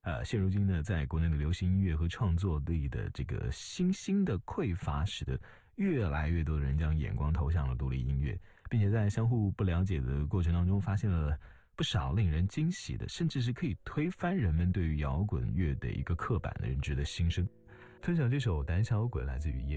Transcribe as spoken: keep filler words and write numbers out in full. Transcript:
呃，现如今呢，在国内的流行音乐和创作力的这个新兴的匮乏，使得越来越多的人将眼光投向了独立音乐，并且在相互不了解的过程当中，发现了不少令人惊喜的，甚至是可以推翻人们对于摇滚乐的一个刻板的认知的心声。分享这首《胆小鬼》来自于